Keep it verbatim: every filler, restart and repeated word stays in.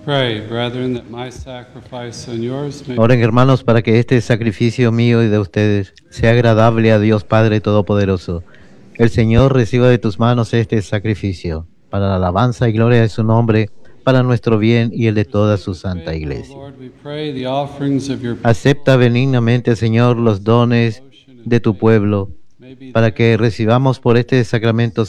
Pray, brethren, that my sacrifice and yours may Oren, hermanos, para que este sacrificio mío y de ustedes sea agradable a Dios Padre Todopoderoso. El Señor reciba de tus manos este sacrificio, para la alabanza y gloria de su nombre, para nuestro bien y el de toda su with santa faith, O iglesia. Lord, we pray the offerings of your people Acepta benignamente, Señor, los dones devotion and de tu faith pueblo, may be para que theirs. recibamos por este sacramento